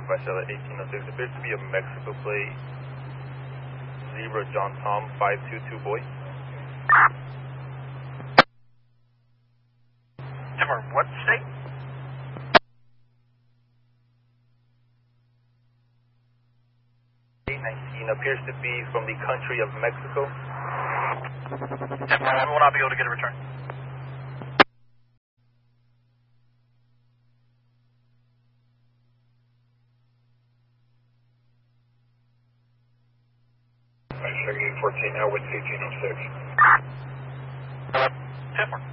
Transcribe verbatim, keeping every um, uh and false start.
Marcella eighteen oh six, appears to be a Mexico plate. Zebra John Tom five two two boy. Timber, what state? eight nineteen appears to be from the country of Mexico. Timber, I will not be able to get a return. eight fourteen now with eighteen oh six.